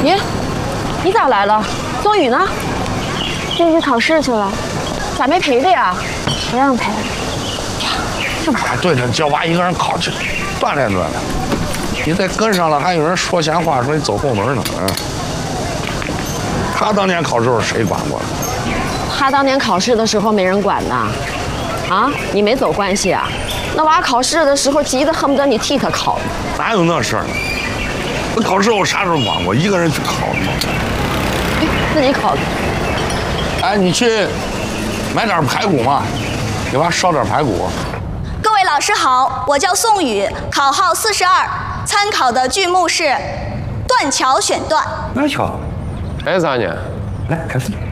你咋来了？宗宇呢？ 进去考试去了， 咋没陪着呀？ 不让陪。 哎，对了，叫娃一个人考去，锻炼锻炼。你再跟上了，还有人说闲话，说你走后门呢。他当年考试时候谁管过？ 他当年考试的时候没人管呐。啊，你没走关系啊？那娃考试的时候急得恨不得你替他考。 哪有那事儿呢？那考试我啥时候管过？一个人去考的吗？ 哎，自己考的。 哎，你去买点排骨嘛，给娃烧点排骨。 各位老师好，我叫宋宇，考号42，参考的剧目是《断桥选段》。 那巧， 哎，啥呢？ 来开始。